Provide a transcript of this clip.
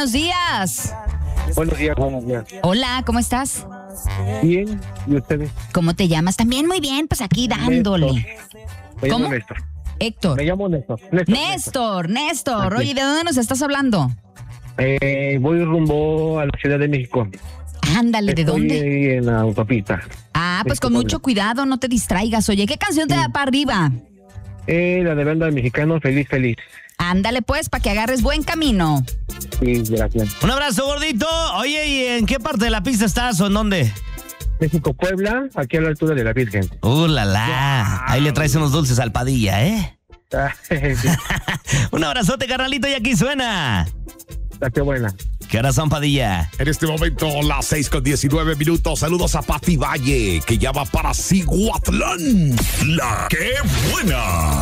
buenos días. Buenos días, buenos días. Hola, ¿cómo estás? Bien, ¿y ustedes? ¿Cómo te llamas? También muy bien, pues aquí dándole. Me ¿Cómo? llamo Néstor. Héctor. Me llamo Néstor. Néstor. Así. Oye, ¿de dónde nos estás hablando? Voy rumbo a la Ciudad de México. Ándale, ¿de dónde? Estoy en la autopista. Ah, pues con mucho cuidado, no te distraigas. Oye, ¿qué canción te da para arriba? La de banda mexicano, Feliz, Feliz. Ándale pues, para que agarres buen camino. Sí, gracias. Un abrazo, gordito. Oye, ¿y en qué parte de la pista estás o en dónde? México, Puebla, aquí a la altura de la Virgen. La la. Ahí le traes unos dulces al Padilla, ¿eh? Sí, Un abrazote, carnalito, y aquí suena. qué buena. ¿Qué horas son, Padilla? En este momento, las 6:19. Saludos a Pati Valle, que ya va para Cihuatlán. La que buena.